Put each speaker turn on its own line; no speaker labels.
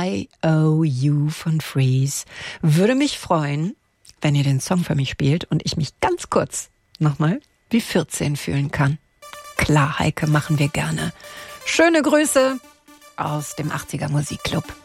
IOU von Freeze. Würde mich freuen, wenn ihr den Song für mich spielt und ich mich ganz kurz nochmal wie 14 fühlen kann. Klar, Heike, machen wir gerne. Schöne Grüße aus dem 80er Musikclub.